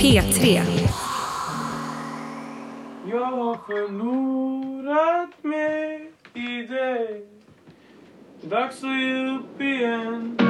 P3. Jag har förlorat mig i dig. Dags att ge upp igen.